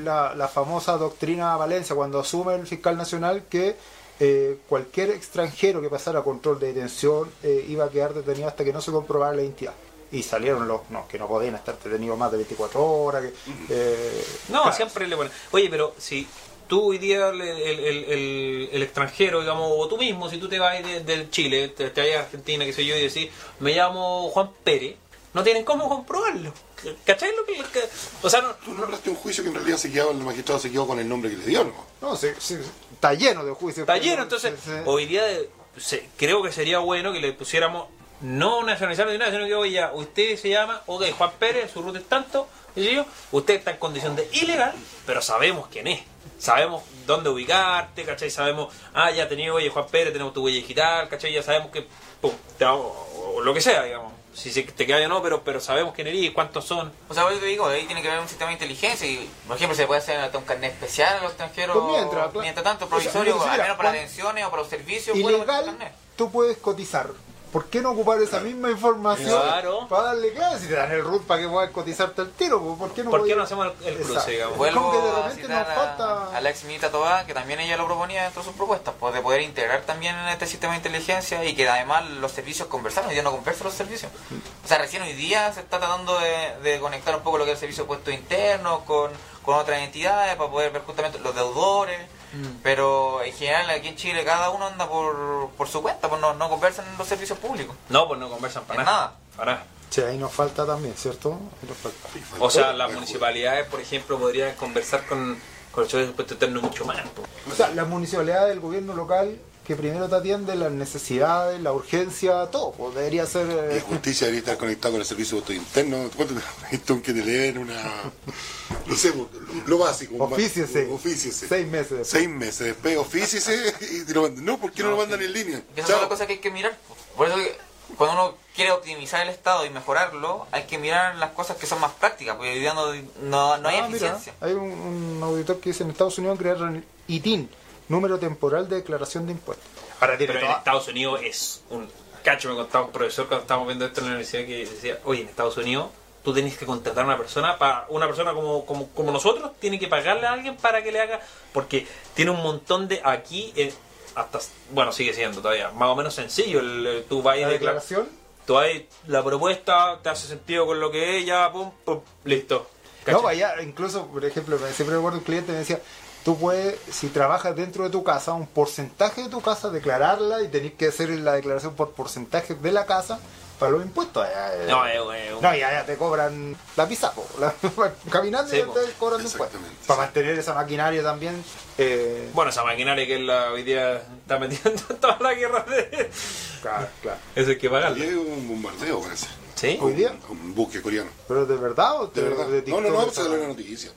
la famosa doctrina Valencia, cuando asume el fiscal nacional que cualquier extranjero que pasara control de detención iba a quedar detenido hasta que no se comprobara la identidad. Y salieron que no podían estar detenidos más de 24 horas. Claro. Siempre le ponen. Oye, pero si tú hoy día, el extranjero, digamos, o tú mismo, si tú te vas del Chile, te vas a Argentina, qué sé yo, y decís, me llamo Juan Pérez, no tienen cómo comprobarlo. ¿Cachai? O sea, tú nombraste un juicio que en realidad el magistrado se quedó con el nombre que le dio, ¿no? No, está lleno de juicios. Está lleno, entonces, hoy día creo que sería bueno que le pusiéramos, no nacionalizar ni nada, sino que, oye, ya, usted se llama, Juan Pérez, su ruta es tanto, usted está en condición de ilegal, pero sabemos quién es. Sabemos dónde ubicarte, ¿cachai? Sabemos, ya tenido, oye, Juan Pérez, tenemos tu huella digital, ¿cachai? Ya sabemos que, pum, o lo que sea, digamos. Si te queda o no, pero sabemos quién eres y cuántos son. O sea, yo te digo, ahí tiene que haber un sistema de inteligencia y, por ejemplo, se puede hacer hasta un carnet especial a los extranjeros. Pues mientras tanto, provisorio, al menos para las atenciones o para los servicios. Ilegal, tú puedes cotizar. ¿Por qué no ocupar esa misma información para darle clase? Si te dan el root para que puedas cotizarte al tiro, ¿por qué no hacemos el cruce, digamos? Vuelvo que de repente nos falta a la ex ministra Tobá, que también ella lo proponía dentro de sus propuestas, pues de poder integrar también en este sistema de inteligencia y que además los servicios conversaran. Hoy día no conversan los servicios. O sea, recién hoy día se está tratando de conectar un poco lo que es el servicio de puestos internos con otras entidades para poder ver justamente los deudores. Pero en general aquí en Chile cada uno anda por su cuenta, pues no conversan en los servicios públicos. No, pues no conversan para nada. Sí, ahí nos falta también, ¿cierto? Nos falta. O sea, las municipalidades, por ejemplo, podrían conversar con el servicio de puesto interno mucho más. O sea, las municipalidades del gobierno local que primero te atiende las necesidades, la urgencia, todo, pues debería ser... Y justicia debería estar conectado con el servicio de voto interno. ¿Cuánto necesitan que te leen una...? No sé, lo básico. Ofíciese. 6 meses después. 6 meses después, ofíciese y te lo mandan. No, ¿por qué no lo mandan en línea? Esa es una cosa que hay que mirar. Por eso cuando uno quiere optimizar el Estado y mejorarlo, hay que mirar las cosas que son más prácticas, porque hoy día no hay eficiencia. Mira, hay un auditor que dice en Estados Unidos crearon el ITIN, número temporal de declaración de impuestos. Ahora, pero en Estados Unidos es un cacho. Me contaba un profesor cuando estábamos viendo esto en la universidad que decía, oye, en Estados Unidos tú tenés que contratar a una persona como nosotros, tiene que pagarle a alguien para que le haga, porque tiene un montón de aquí hasta, bueno, sigue siendo todavía más o menos sencillo. Tú vas ¿La declaración? Tú vas la propuesta, te hace sentido con lo que es, ya, pum, listo. ¿Cacha? No, vaya, incluso, por ejemplo, siempre recuerdo un cliente me decía, tú puedes, si trabajas dentro de tu casa, un porcentaje de tu casa, declararla y tenés que hacer la declaración por porcentaje de la casa para los impuestos. Ya te cobran la pizza, caminando sí, te cobran impuestos. Para mantener esa maquinaria también. Bueno, esa maquinaria que hoy día está metiendo en toda la guerra de... Claro. Eso hay que pagarlo. Y un bombardeo, parece. ¿Sí? ¿Hoy día? Un buque coreano. ¿Pero de verdad o de verdad? No, se da la noticia.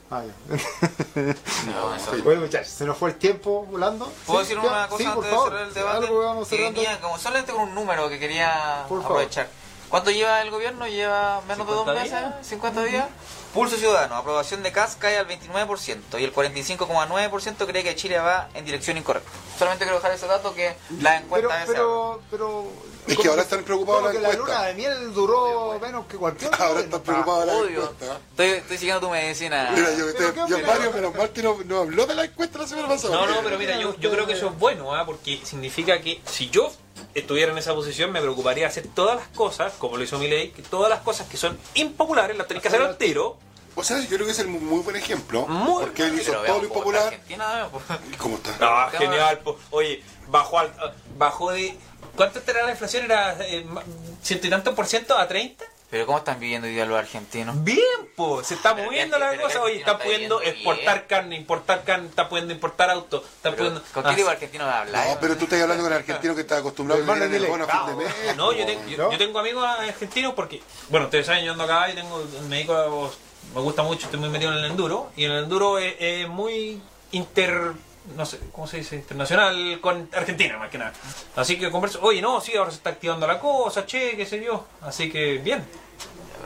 Bueno, muchachos, se nos fue el tiempo volando. ¿Puedo decir una cosa antes de cerrar el debate? Algo vamos cerrando. Como solamente con un número que quería aprovechar. ¿Cuánto lleva el gobierno? ¿Lleva menos de 2 meses? ¿50 días? Pulso Ciudadano, aprobación de CAS cae al 29% y el 45,9% cree que Chile va en dirección incorrecta. Solamente quiero dejar ese dato que la encuesta pero es que ahora están preocupados la encuesta. La luna de miel duró menos que cualquier otra. Ahora están preocupados la encuesta. Estoy siguiendo tu medicina. Mira, yo Mario, menos mal que no habló de la encuesta la semana pasada. No, pero mira, yo creo que eso es bueno, porque significa que si yo estuviera en esa posición me preocuparía hacer todas las cosas, como lo hizo Milei, que todas las cosas que son impopulares las tenés que hacer al tiro. O sea, yo creo que es el muy buen ejemplo, porque él hizo todo lo impopular. ¿Cómo está? Genial. Oye, bajó de... ¿Cuánto era la inflación? ¿Era 100 y tanto por ciento a 30? ¿Pero cómo están viviendo hoy día los argentinos? Bien, pues, se está moviendo la cosa. Oye, están pudiendo exportar carne, importar carne, están pudiendo importar autos. ¿Con qué tipo de argentino hablas? No, pero tú estás hablando con el argentino que está acostumbrado a vivir en el bono a fin de mes. No, yo tengo amigos argentinos porque, bueno, ustedes saben, yo ando acá y me dedico a... Me gusta mucho, estoy muy metido en el enduro. Y en el enduro es muy no sé, ¿cómo se dice? Internacional con Argentina, más que nada. Así que converso, oye, no, sí, ahora se está activando la cosa, che, qué sé yo. Así que, bien.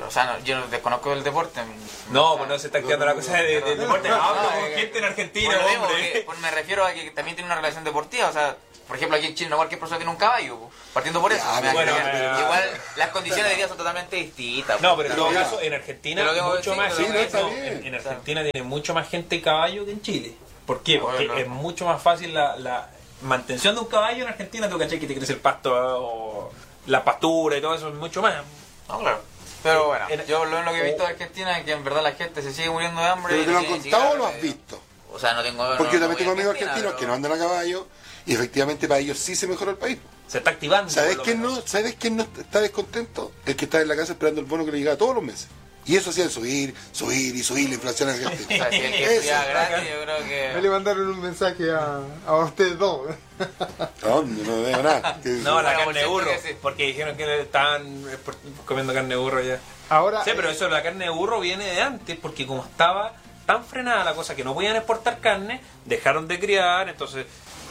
o sea, yo no desconozco el deporte. No, O sea, pues no se está quedando la cosa de deporte. Hablo con que- gente en Argentina, por lo mismo, hombre. que, pues me refiero a que también tiene una relación deportiva, o sea, por ejemplo, aquí en Chile no cualquier persona tiene un caballo, po, partiendo por eso. Ya, Me da bueno, que- pero- igual las condiciones de vida son totalmente distintas. No, po. pero en todo caso, en Argentina Te lo digo, mucho sí, más te lo gente, digo, está no, bien. en Argentina tiene mucho más gente caballo que en Chile. ¿Por qué? Porque Bueno. es mucho más fácil la mantención de un caballo en Argentina, tú cachai que te crece el pasto o la pastura y todo eso, es mucho más. No, claro. Pero bueno, En- yo lo que he visto de Argentina es que en verdad la gente se sigue muriendo de hambre. ¿Pero y te lo han sigue contado o sin lo has cigarro, visto? O sea, no tengo... Porque yo no también voy tengo a amigos Argentina, argentinos que pero- no andan a caballo y efectivamente para ellos sí se mejoró el país. Se está activando. ¿Sabes por lo quién menos. no? ¿Sabes quién no está descontento? El que está en la casa esperando el bono que le llegaba todos los meses. Y eso hacía subir la inflación O argentina. sea, si el que Eso, estudia gratis, bacán. yo creo Me le que... mandaron un mensaje a ustedes dos. ¿A dónde? No veo nada. No, la Bueno, carne por de cierto burro. que sí. Porque dijeron que estaban comiendo carne de burro ya. Ahora, Sí, pero eso, la carne de burro viene de antes, porque como estaba tan frenada la cosa que no podían exportar carne, dejaron de criar, entonces...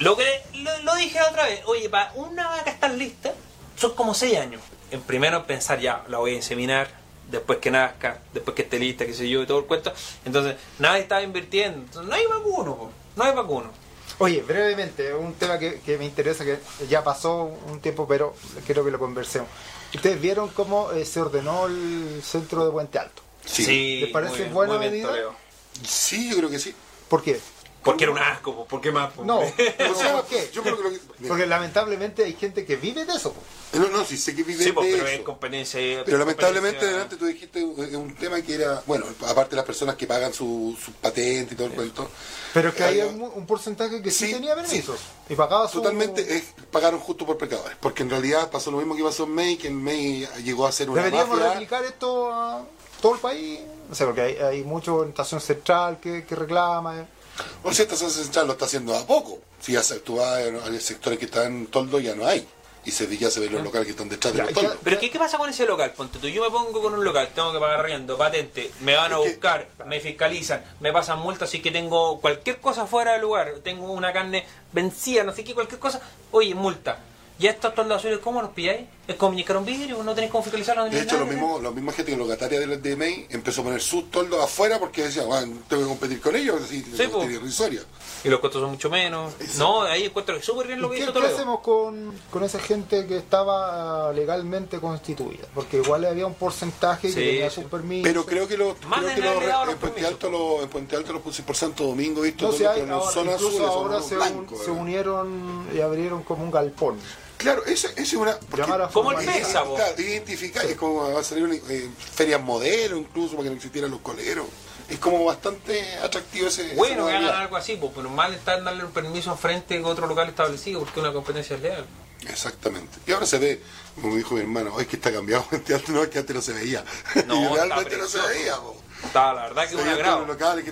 Lo dije la otra vez, oye, para una vaca estar lista, son como 6 años. En primero pensar, ya, la voy a inseminar, después que nazca, después que esté lista, qué sé yo, y todo el cuento. Entonces, nadie estaba invirtiendo. Entonces, no hay vacuno, po, no hay vacuno. oye, brevemente, un tema que me interesa, que ya pasó un tiempo, pero quiero que lo conversemos. ¿Ustedes vieron cómo se ordenó el centro de Puente Alto? Sí. ¿Les parece muy bien, buena muy bien, medida? Toledo. Sí, yo creo que sí. ¿Por qué? Porque era un asco, po, ¿por qué más? Po? No, O sea, ¿por qué? yo creo que Porque lamentablemente hay gente que vive de eso. Po. No, sí sé que vive Sí, pues, de pero es eso. competencia. Pero lamentablemente competencia- delante tú dijiste un tema que era, bueno, aparte de las personas que pagan su patente y todo el cuento, Pero es que hay Algo- un porcentaje que sí, Sí, tenía permisos. Y pagaba su... totalmente pagaron justo por pecadores, porque en realidad pasó lo mismo que pasó en May, que en May llegó a ser una Deberíamos mafia. replicar esto a todo el país. No sé, porque hay mucho en Estación Central que reclama. O sea, esta Estación Central lo está haciendo a poco. Si ya tú vas a los sectores que están en toldo, ya no hay. Y ya se ven los locales que están detrás de Ya, los ya. toldos. Pero ¿qué pasa con ese local? Ponte tú, yo me pongo con un local, tengo que pagar arriendo, patente, me van a Es que- buscar, me fiscalizan, me pasan multas, así que tengo cualquier cosa fuera del lugar, tengo una carne vencida, no sé qué, cualquier cosa, oye, multa. ¿Y estos toldos azules cómo los pilláis? ¿Es como inyectar un vidrio? ¿No tenéis cómo fiscalizarlo? De hecho, la misma gente que locataria de May empezó a poner sus toldos afuera porque decía, bueno, tengo que competir con ellos, así, Sí, po. irrisoria. Y los costos son mucho menos. No, ahí encuentro que súper bien lo que ¿Qué, hizo qué Toledo. hacemos con esa gente que estaba legalmente constituida? Porque igual había un porcentaje que Sí, tenía sí. sus permisos. Pero creo que Más de haberle dado los en Puente permisos. Alto en Puente Alto los puse por Santo Domingo, visto No sé, todo hay, lo que en ahora, zona incluso azul, ahora son se, blancos, se unieron y abrieron como un galpón. Claro, esa es una... porque- Llamar a Como el formalidad. Pesa, po. Claro, identificar, es como va a salir una, ferias modelo incluso para que no existieran los coleros. Es como bastante atractivo ese... Bueno, esa que hagan modalidad. algo así, pues, pero mal está en darle un permiso frente a otro local establecido porque una competencia es leal. Exactamente. Y ahora se ve, como dijo mi hermano, es que está cambiado Puente Alto, no es que antes no se veía. No, y está realmente no se precioso. veía. Po. Está, la verdad que Se es un veían agrado. todos los locales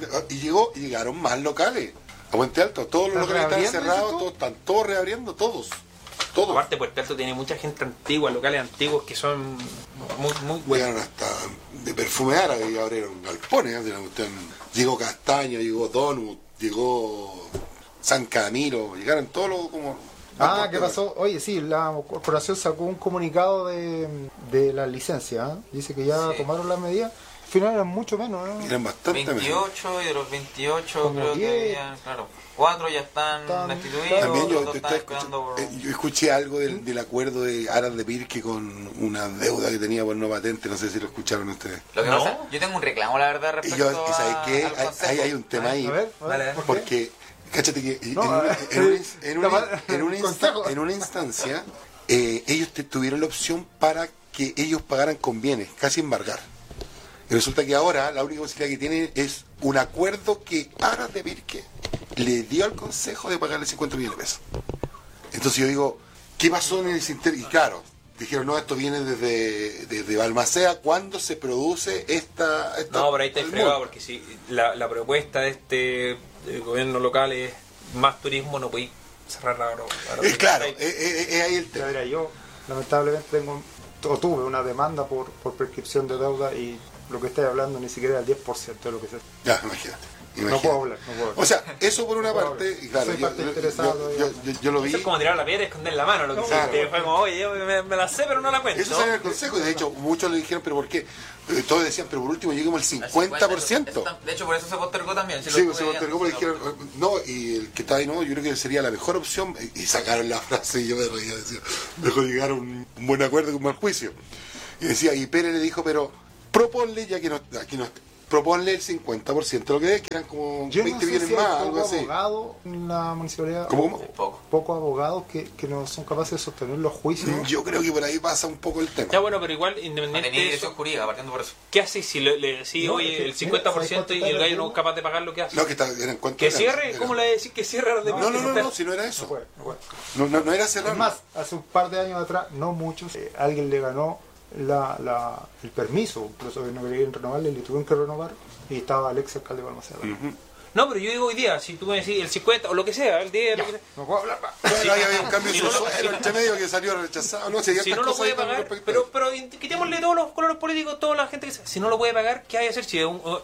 y llegaron más locales a Puente Alto. Todos los ¿Están locales estaban reabriendo, cerrados, dices tú? todos, están todos reabriendo, todos. Todos. Aparte, Puerto Alto tiene mucha gente antigua, locales antiguos que son muy buenos. Llegaron hasta de perfume árabe y abrieron galpones. Llegó Castaño, llegó Donut, llegó San Camilo, llegaron todos los como... ¿Qué pasó? Oye, sí, la corporación sacó un comunicado de la licencia. ¿Eh? Dice que ya Sí. tomaron las medidas. Al final eran mucho menos. ¿eh? Eran bastante menos. 28 y de los 28 Como creo 10. que habían, claro, 4 ya están Están- destituidos, También los yo, dos te están estaba esperando por... yo escuché algo del acuerdo de Aras de Pirque con una deuda que tenía por no patente, no sé si lo escucharon ustedes. Lo que ¿No? pasa, yo tengo un reclamo, la verdad, Y respecto yo, ¿sabes qué? al consejo. Hay un tema ahí. A ver, Dale, ¿por qué? Porque, cáchate que No, consejo. en una instancia ellos tuvieron la opción para que ellos pagaran con bienes, casi embargar. Y resulta que ahora la única posibilidad que tienen es un acuerdo que Aras de Pirque le dio al Consejo de pagarle 50 millones de pesos. Entonces yo digo, ¿qué pasó en ese inter? Y claro, dijeron, no, esto viene desde Balmaceda, ¿cuándo se produce esta No, pero ahí está el fregado, mundo? porque si la propuesta de este gobierno local es más turismo, no podéis cerrar la Claro, es ahí el Ya tema. verá, yo lamentablemente tuve una demanda por prescripción de deuda y lo que estáis hablando ni siquiera es el 10% de lo que se... Ya, imagínate. No puedo hablar. O sea, eso por una No puedo parte, hablar. y claro, Soy parte interesado, yo lo vi. Eso es como tirar la piedra y esconder la mano, lo que Claro. hiciste. Fue como, oye, yo me la sé, pero no la cuento. Eso sale en el consejo, y de hecho muchos le dijeron, pero ¿por qué? Todos decían, pero por último lleguemos al 50%. De hecho, por eso se postergó también. Sí, se postergó porque dijeron, no, y el que está ahí, no, yo creo que sería la mejor opción, y sacaron la frase y yo me reía, decía, mejor llegar a un buen acuerdo que un mal juicio. Y decía, y Pérez le dijo, pero proponle, ya que aquí no proponle el 50% de lo que es, que eran como Yo 20 no sé millones si hay más, algo pocos así. abogados en la municipalidad. ¿Cómo? Pocos abogados que no son capaces de sostener los juicios. Yo creo que por ahí pasa un poco el tema. Ya bueno, pero igual, No independiente tenía de dirección eso, jurídica, partiendo por eso. ¿qué haces si le decís, No, oye, es que, el mira, 50% y el gallo no es capaz de pagar lo que hace? No, que era en cuanto ¿Que cierre? ¿Cómo le decís que cierre a los demás? No, si no era No eso. puede, no puede. No era cerrar. Es más, hace un par de años atrás, no muchos, alguien le ganó el permiso, incluso que no querían renovarle, le tuvieron que renovar, y estaba Alex alcalde de Balmaceda. No, pero yo digo hoy día, si tú me decís el 50 o lo que sea, el 10, lo que sea, No puedo hablar más. Bueno, ahí había un cambio Si de no lo- suelo entre medio que salió rechazado. No, si no lo puede pagar, pero quitémosle todos los colores políticos, toda la gente que sea. Si no lo puede pagar, ¿qué hay que hacer? Si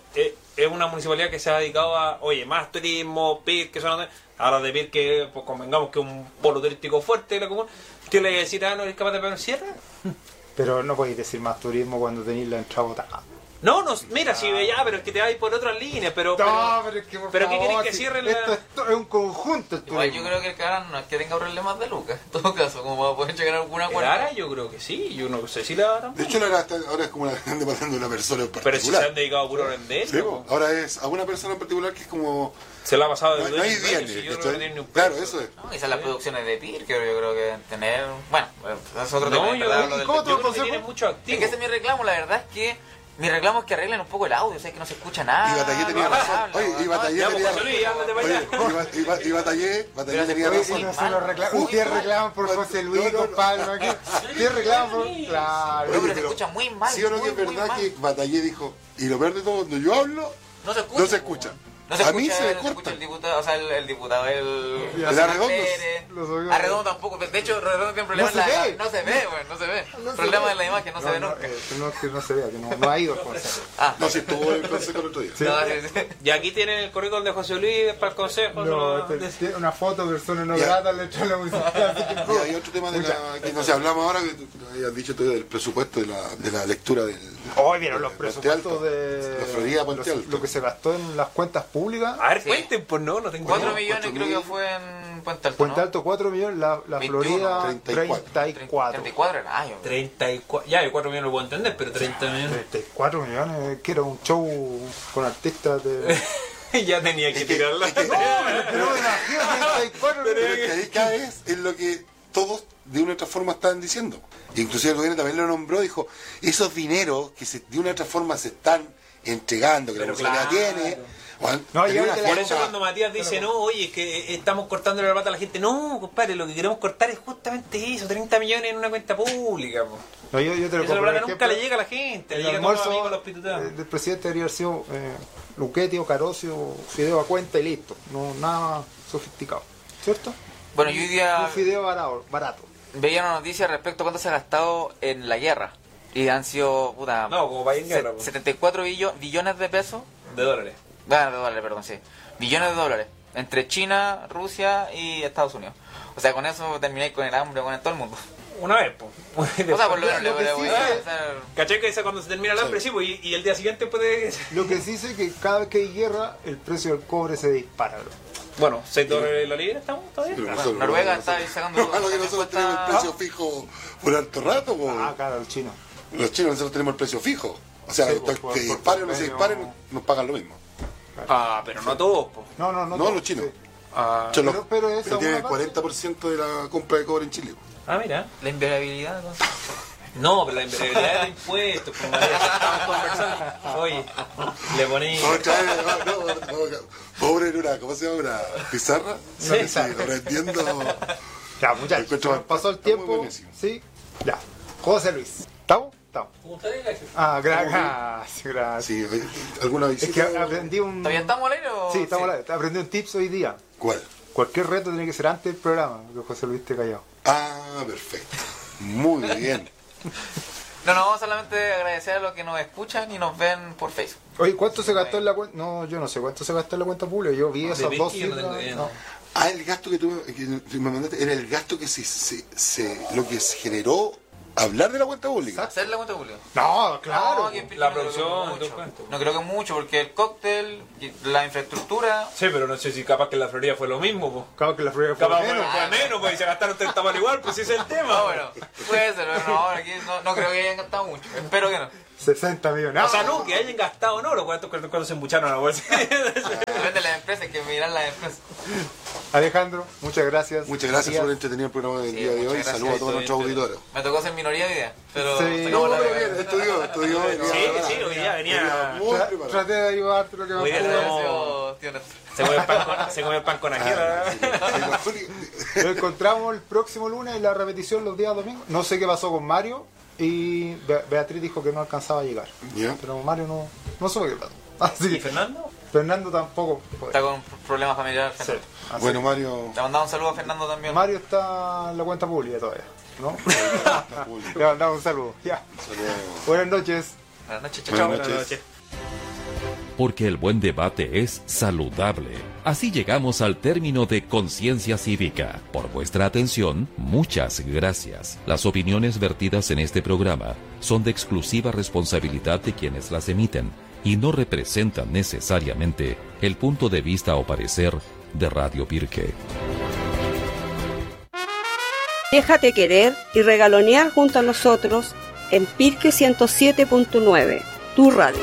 es una municipalidad que se ha dedicado a, oye, más turismo, PIB, que son ahora de PIB que, pues convengamos que es un polo turístico fuerte de la comuna, ¿qué le decir no es capaz de pagar cierre? Pero no podéis decir más turismo cuando tenéis la entrada botada. No, mira, si ya, pero es que te vais por otras líneas, pero pero es que por pero ¿qué favor, queréis que si cierren esto es un conjunto. el Igual yo turismo. creo que el Cara no es que tenga problemas de lucas, en todo caso, como para poder llegar a algún acuerdo. Ahora yo creo que sí, yo no sé si la harán. De hecho, ahora es como una grande pasando una persona en Pero particular. si se han dedicado a puro vender, Sí, po. Ahora es a una persona en particular que es como. se la ha pasado de No hay dueño en dueño, bienes. si yo no ¿cachai? voy a tener ni un Claro, peso. eso es. No, quizás las producciones de PIR, que yo creo que deben tener. Bueno, es otro No, tema. en yo, verdad, lo del- ¿cómo yo creo que consejo? tiene mucho Es activo. que ese es mi reclamo, la verdad es que mi reclamo es que arreglen un poco el audio, o sea, que no se escucha nada. Y Batallé tenía no razón. habla, Oye, y no, Batallé Ya, pues, tenía José Luis, ándate para Oye, allá. y Batallé tenía Oye, razón. y no se lo reclaman. Ustedes reclaman por José Luis, compadre. ¿no? Ustedes reclaman por. Claro. pero Oye, se escucha muy mal. ¿Sí o no que es muy verdad mal. que Batallé dijo, y lo peor de todo, cuando yo hablo, No se escucha. no se escucha? No se A escucha, mí se me no corta. escucha el diputado, o sea, el diputado, El Arredondo. Pérez. Los oídos. Arredondo tampoco, de hecho, Arredondo tiene problemas No se en la... ve. No se ve, güey, no se ve. No se Problema ve. de la imagen, no se ve nunca. Que no se vea, que no ha ido al consejo. Ah, No, si estuvo en el consejo el otro día. no, sí, sí. Y aquí tienen el currículum de José Luis para el consejo. No, solo- tiene una foto de persona no Ya. grata, le echan la música. Y hay otro tema de que no se hablamos ahora, que tú habías dicho tú del presupuesto de la lectura del. Hoy vieron los Puente presupuestos Alto. de. La Florida, Puente Alto. Lo que se gastó en las cuentas públicas. A ver, Sí. cuenten, pues no tengo 4 idea. millones 4 creo que mil. fue en Puente Alto, Puente ¿no? Alto 4 millones, la 21, Florida 34. 34. 34 era años. 34, ya, de 4 millones lo puedo entender, pero 30 millones. 34 millones, que era un show con artistas de. Ya tenía que tirarla. Pero imagínate, 34 Pero millones. es que ahí cada vez es lo que todos de una u otra forma estaban diciendo. Inclusive el gobierno también lo nombró, dijo, esos dineros que de una u otra forma se están entregando, que la Pero municipalidad claro. tiene. Juan, No, tenía y una ahorita Por la- eso cuando Matías dice, no, oye, es que estamos cortando la pata a la gente. No, compadre, lo que queremos cortar es justamente eso, 30 millones en una cuenta pública. Po. No, yo te lo Esa compro. plata Por nunca ejemplo, le llega a la gente, le el llega a todos los almuerzo amigos los pitutados. del presidente debería haber sido Luquetti o Carocio, fideo a cuenta y listo. No, nada sofisticado. ¿Cierto? Bueno, yo hoy día Un fideo barato. veía una noticia respecto a cuánto se ha gastado en la guerra. Y han sido, puta, No, como país en guerra, po. 74 billones de pesos. De dólares. De dólares, perdón, sí. Billones de dólares. Entre China, Rusia y Estados Unidos. O sea, con eso termináis con el hambre, con todo el mundo. Una vez, po. O sea, por lo menos Lo que le sí voy sé- a hacer... ¿Cachai que esa cuando se termina el hambre, sí, pues, y el día siguiente puede... Lo que sí sé es que cada vez que hay guerra, el precio del cobre se dispara. Bro. Bueno, 6 dólares la libra, ¿estamos todavía? Pero Bueno, nosotros- Noruega nosotros- está sacando... No, malo que nosotros tenemos el precio fijo por alto rato, po. Ah, claro, el chino. Los chinos nosotros tenemos el precio fijo. O sea, Sí, que por disparen o no se medio- disparen, nos pagan lo mismo. Ah, pero no todos, po. No, No, todos, los chinos. sí. Ah, Pero eso pero tienen el una parte- 40% de la compra de cobre en Chile. ah, mira. La inviolabilidad, ¿no? No, pero la inviolabilidad de impuestos, como estamos conversando. Oye, le poní... Otra vez, pobre en una, ¿cómo se llama? Una pizarra. Sí. Sí, rendiendo. Ya, muchachos, Encuentro se nos pasó el está muy tiempo. buenísimo. Sí, ya. José Luis. ¿Estamos? Estamos. Como usted diga, jefe. Ah, gracias. Sí, alguna Es que visita. aprendí un. ¿Todavía estamos al aire o...? Sí, estamos al aire. Aprendí un tips hoy día. ¿Cuál? Cualquier reto tiene que ser antes del programa, que José Luis esté callado. Ah, perfecto. Muy bien. No, solamente agradecer a los que nos escuchan y nos ven por Facebook. Oye, ¿cuánto se gastó en la cuenta? No, yo no sé cuánto se gastó en la cuenta pública. Yo vi esas dos cifras. No. El gasto que me mandaste era el gasto que lo que se generó hablar de la cuenta pública. Hacer la cuenta pública. No, claro. No, La producción, no creo que mucho, porque el cóctel, la infraestructura. Sí, pero no sé si capaz que en la Florida fue lo mismo, pues. Claro que la Florida Capaz fue menos, pues, y se gastaron 30 mal igual, pues, si es el tema. No, bueno, puede ser, pero no, aquí no creo que hayan gastado mucho. Espero que no. 60 millones. O sea, no, que hayan gastado no, los cuando se embucharon a la bolsa. Depende de las empresas, que miran las empresas. Alejandro, muchas gracias. Muchas gracias por el entretenido programa del día de hoy. Saludos a todos nuestros auditores. Me tocó ser minoría hoy día, pero Sí. No, pero bien, estudió. Sí, hoy día venía. Muy preparado. Traté de ayudarte lo que Hoy más día pude. tenemos- Tío Néstor. Se come el pan con ají. Nos encontramos el próximo lunes en la repetición los días domingos. No sé qué pasó con Mario y Beatriz dijo que no alcanzaba a llegar. Ya. Pero Mario no supe qué pasó. Así ¿Y que Fernando? Fernando tampoco puede. Está con problemas familiares. Sí. Fernando. Así Bueno, Mario. Le mandamos un saludo a Fernando también. Mario está en la cuenta pública todavía, ¿no? Le mandamos un saludo. Ya. Buenas noches. Buenas noches, Buenas chao. noches. Buenas noches. Porque el buen debate es saludable. Así llegamos al término de Conciencia Cívica. Por vuestra atención, muchas gracias. Las opiniones vertidas en este programa son de exclusiva responsabilidad de quienes las emiten y no representan necesariamente el punto de vista o parecer de Radio Pirque. Déjate querer y regalonear junto a nosotros en Pirque 107.9, tu radio.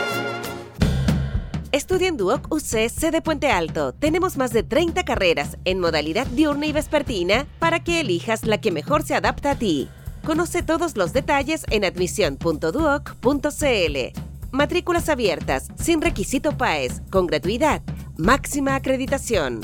Estudia en Duoc UC sede Puente Alto. Tenemos más de 30 carreras en modalidad diurna y vespertina para que elijas la que mejor se adapta a ti. Conoce todos los detalles en admisión.duoc.cl. Matrículas abiertas, sin requisito PAES, con gratuidad, máxima acreditación.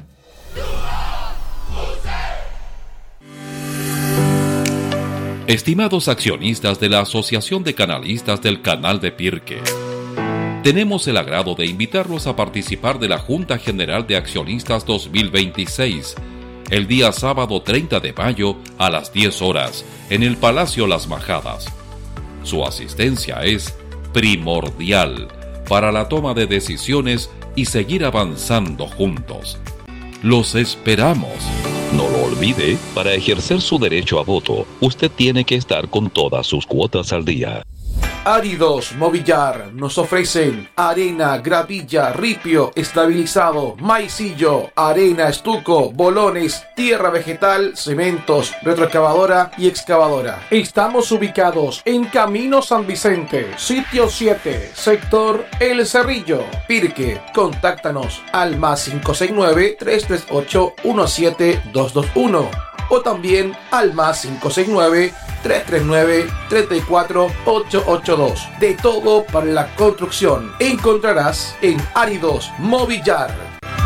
Estimados accionistas de la Asociación de Canalistas del Canal de Pirque, tenemos el agrado de invitarlos a participar de la Junta General de Accionistas 2026, el día sábado 30 de mayo a las 10 horas, en el Palacio Las Majadas. Su asistencia es primordial para la toma de decisiones y seguir avanzando juntos. Los esperamos. No lo olvide, para ejercer su derecho a voto, usted tiene que estar con todas sus cuotas al día. Áridos Movillar nos ofrecen arena, gravilla, ripio, estabilizado, maicillo, arena, estuco, bolones, tierra vegetal, cementos, retroexcavadora y excavadora. Estamos ubicados en Camino San Vicente, sitio 7, sector El Cerrillo, Pirque. Contáctanos al +569 338 17221 o también al +569 339 34882. De todo para la construcción encontrarás en Áridos Movillar.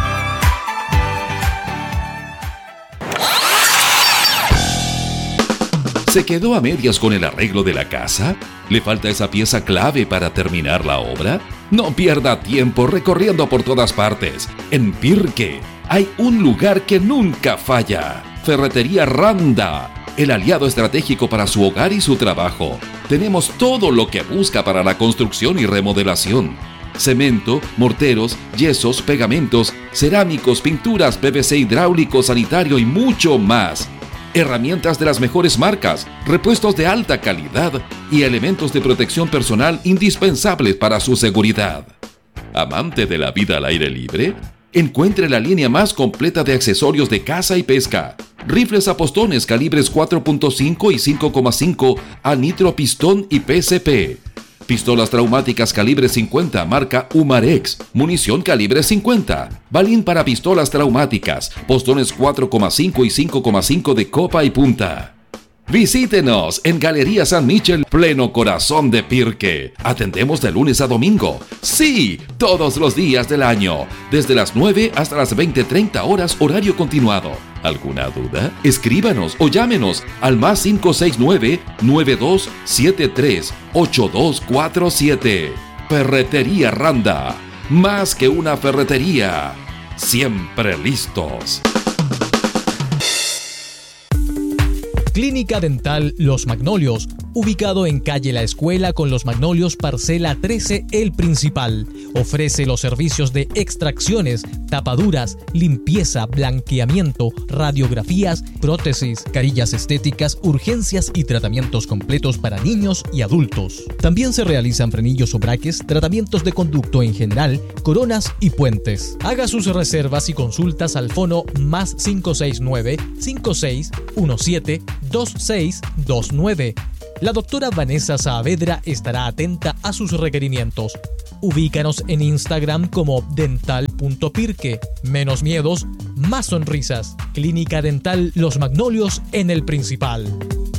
¿Se quedó a medias con el arreglo de la casa? ¿Le falta esa pieza clave para terminar la obra? No pierda tiempo recorriendo por todas partes. En Pirque hay un lugar que nunca falla. Ferretería Randa, el aliado estratégico para su hogar y su trabajo. Tenemos todo lo que busca para la construcción y remodelación. Cemento, morteros, yesos, pegamentos, cerámicos, pinturas, PVC hidráulico, sanitario y mucho más. Herramientas de las mejores marcas, repuestos de alta calidad y elementos de protección personal indispensables para su seguridad. ¿Amante de la vida al aire libre? Encuentre la línea más completa de accesorios de caza y pesca. Rifles a postones calibres 4.5 y 5.5 a nitro, pistón y PSP. Pistolas traumáticas calibre 50 marca Umarex. Munición calibre 50. Balín para pistolas traumáticas. Postones 4.5 y 5.5 de copa y punta. Visítenos en Galería San Michel, pleno corazón de Pirque. Atendemos de lunes a domingo. Sí, todos los días del año. Desde las 9 hasta las 20:30 horas horario continuado. ¿Alguna duda? Escríbanos o llámenos al +569 9273 8247. Ferretería Randa. Más que una ferretería. Siempre listos. Clínica Dental Los Magnolios, ubicado en calle La Escuela con Los Magnolios, parcela 13, El Principal. Ofrece los servicios de extracciones, tapaduras, limpieza, blanqueamiento, radiografías, prótesis, carillas estéticas, urgencias y tratamientos completos para niños y adultos. También se realizan frenillos o braques, tratamientos de conducto en general, coronas y puentes. Haga sus reservas y consultas al fono más 569-5617-2629. La doctora Vanessa Saavedra estará atenta a sus requerimientos. Ubícanos en Instagram como dental.pirque. Menos miedos, más sonrisas. Clínica Dental Los Magnolios en El Principal.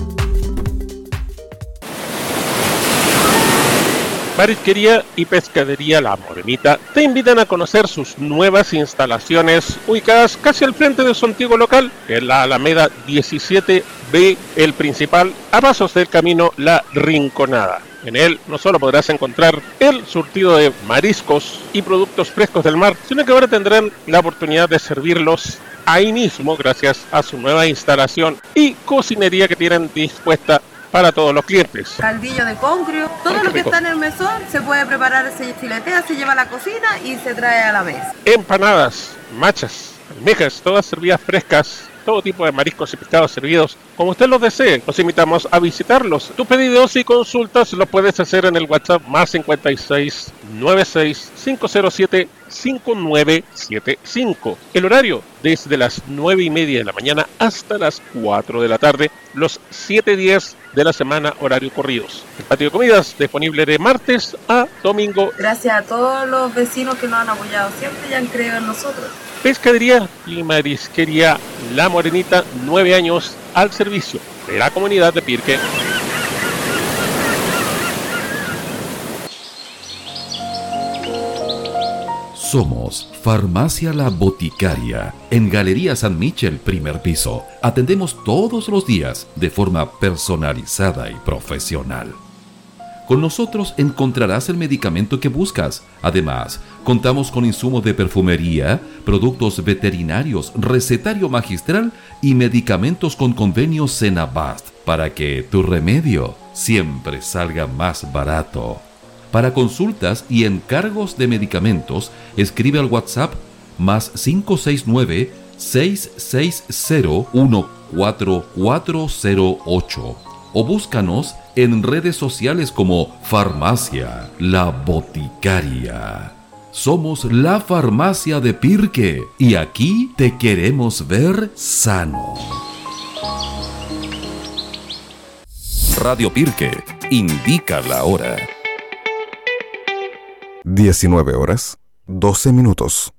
Marisquería y Pescadería La Morenita te invitan a conocer sus nuevas instalaciones ubicadas casi al frente de su antiguo local, en la Alameda 17B, El Principal, a pasos del camino La Rinconada. En él no solo podrás encontrar el surtido de mariscos y productos frescos del mar, sino que ahora tendrán la oportunidad de servirlos ahí mismo gracias a su nueva instalación y cocinería que tienen dispuesta para todos los clientes. Caldillo de congrio, todo lo que está en el mesón se puede preparar, se filetea, se lleva a la cocina y se trae a la mesa. Empanadas, machas, almejas, todas servidas frescas, todo tipo de mariscos y pescados servidos como usted los desee. Los invitamos a visitarlos. Tus pedidos y consultas los puedes hacer en el WhatsApp más 56 96 507 5975. El horario desde las 9:30 de la mañana hasta las 4 de la tarde, los 7 días de la semana, horario corridos. El patio de comidas disponible de martes a domingo. Gracias a todos los vecinos que nos han apoyado siempre y han creído en nosotros. Pescadería y Marisquería La Morenita, 9 años al servicio de la comunidad de Pirque. Somos Farmacia La Boticaria, en Galería San Michel, primer piso. Atendemos todos los días de forma personalizada y profesional. Con nosotros encontrarás el medicamento que buscas. Además, contamos con insumos de perfumería, productos veterinarios, recetario magistral y medicamentos con convenio Senabast para que tu remedio siempre salga más barato. Para consultas y encargos de medicamentos, escribe al WhatsApp más 569-660-14408 o búscanos en redes sociales como Farmacia La Boticaria. Somos la farmacia de Pirque y aquí te queremos ver sano. Radio Pirque indica la hora. 19 horas, 12 minutos.